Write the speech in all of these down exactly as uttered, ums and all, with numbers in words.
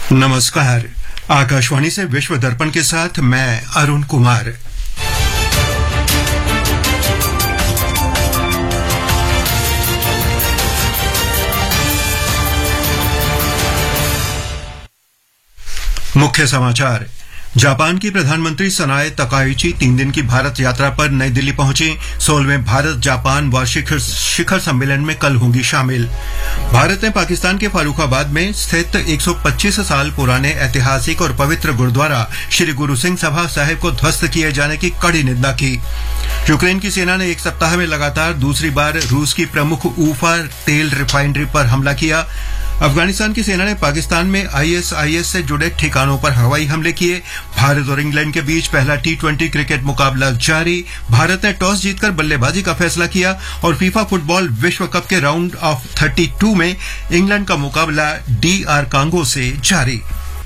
नमस्कार। आकाशवाणी से विश्व दर्पण के साथ मैं अरुण कुमार। मुख्य समाचार। जापान की प्रधानमंत्री सनाए तकाइची तीन दिन की भारत यात्रा पर नई दिल्ली पहुंची। सोलहवें भारत जापान वार्षिक शिखर सम्मेलन में कल होंगी शामिल। भारत ने पाकिस्तान के फारूखाबाद में स्थित एक सौ पच्चीस साल पुराने ऐतिहासिक और पवित्र गुरुद्वारा श्री गुरु सिंह सभा साहिब को ध्वस्त किए जाने की कड़ी निंदा की। यूक्रेन की सेना ने एक सप्ताह में लगातार दूसरी बार रूस की प्रमुख ऊफा तेल रिफाइनरी पर हमला किया। अफगानिस्तान की सेना ने पाकिस्तान में आईएसआईएस से जुड़े ठिकानों पर हवाई हमले किए। भारत और इंग्लैंड के बीच पहला टी ट्वेंटी क्रिकेट मुकाबला जारी। भारत ने टॉस जीतकर बल्लेबाजी का फैसला किया और फीफा फुटबॉल विश्व कप के राउंड ऑफ थर्टी टू में इंग्लैंड का मुकाबला डीआर कांगो से जारी।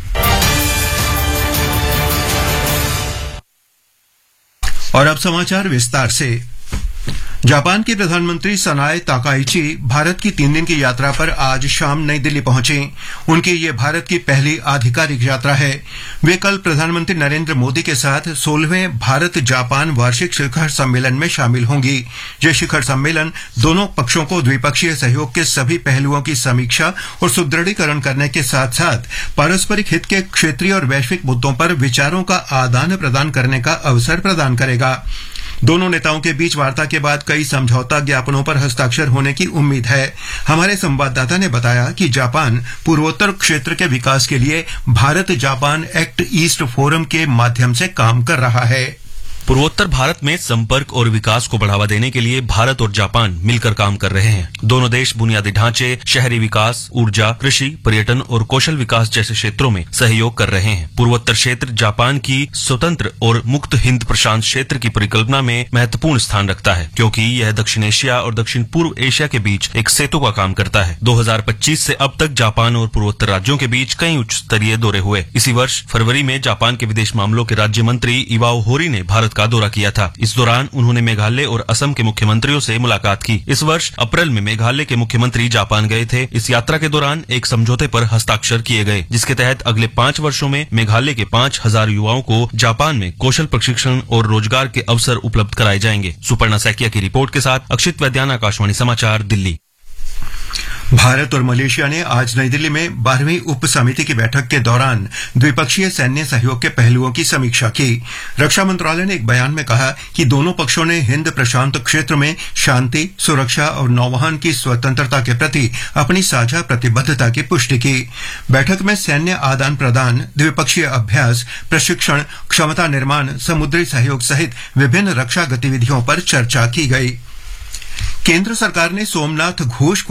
और अब समाचार विस्तार से। जापान की प्रधानमंत्री सनाए ताकाइची भारत की तीन दिन की यात्रा पर आज शाम नई दिल्ली पहुंची। उनकी ये भारत की पहली आधिकारिक यात्रा है। वे कल प्रधानमंत्री नरेंद्र मोदी के साथ सोलहवें भारत जापान वार्षिक शिखर सम्मेलन में शामिल होंगी। ये शिखर सम्मेलन दोनों पक्षों को द्विपक्षीय सहयोग के सभी पहलुओं की समीक्षा और सुदृढ़ीकरण करने के साथ साथ पारस्परिक हित के क्षेत्रीय और वैश्विक मुद्दों पर विचारों का आदान प्रदान करने का अवसर प्रदान करेगा। दोनों नेताओं के बीच वार्ता के बाद कई समझौता ज्ञापनों पर हस्ताक्षर होने की उम्मीद है। हमारे संवाददाता ने बताया कि जापान पूर्वोत्तर क्षेत्र के विकास के लिए Bharat Japan act east forum के माध्यम से काम कर रहा है। पूर्वोत्तर भारत में संपर्क और विकास को बढ़ावा देने के लिए भारत और जापान मिलकर काम कर रहे हैं। दोनों देश बुनियादी ढांचे, शहरी विकास, ऊर्जा, कृषि, पर्यटन और कौशल विकास जैसे क्षेत्रों में सहयोग कर रहे हैं। पूर्वोत्तर क्षेत्र जापान की स्वतंत्र और मुक्त हिंद प्रशांत क्षेत्र की परिकल्पना में महत्वपूर्ण स्थान रखता है, क्योंकि यह दक्षिण एशिया और दक्षिण पूर्व एशिया के बीच एक सेतु का काम करता है। दो हज़ार पच्चीस से अब तक जापान और पूर्वोत्तर राज्यों के बीच कई उच्च स्तरीय दौरे हुए। इसी वर्ष फरवरी में जापान के विदेश मामलों के राज्य मंत्री इवाओ होरी ने भारत का दौरा किया था। इस दौरान उन्होंने मेघालय और असम के मुख्यमंत्रियों से मुलाकात की। इस वर्ष अप्रैल में मेघालय के मुख्यमंत्री जापान गए थे। इस यात्रा के दौरान एक समझौते पर हस्ताक्षर किए गए, जिसके तहत अगले पांच वर्षों में मेघालय के पांच हजार युवाओं को जापान में कौशल प्रशिक्षण और रोजगार के अवसर उपलब्ध कराए जाएंगे। सुपर्णा सैकिया की रिपोर्ट के साथ अक्षित वैद्यान, आकाशवाणी समाचार, दिल्ली। भारत और मलेशिया ने आज नई दिल्ली में बारहवीं उप समिति की बैठक के दौरान द्विपक्षीय सैन्य सहयोग के पहलुओं की समीक्षा की। रक्षा मंत्रालय ने एक बयान में कहा कि दोनों पक्षों ने हिंद प्रशांत क्षेत्र में शांति, सुरक्षा और नौवहन की स्वतंत्रता के प्रति अपनी साझा प्रतिबद्धता की पुष्टि की। बैठक में सैन्य आदान प्रदान, द्विपक्षीय अभ्यास, प्रशिक्षण, क्षमता निर्माण, समुद्री सहयोग सहित विभिन्न रक्षा गतिविधियों पर चर्चा की गई। केंद्र सरकार ने सोमनाथ घोष